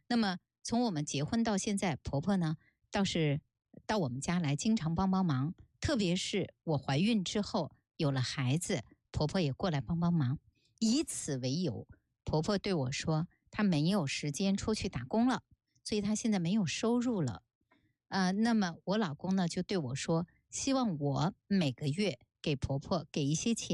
那么从我们结婚到现在，婆婆呢倒是到我们家来经常帮帮忙，特别是我怀孕之后有了孩子，婆婆也过来帮帮忙。以此为由，婆婆对我说她没有时间出去打工了，所以她现在没有收入了。那么我老公呢就对我说，希望我每个月给婆婆给一些钱。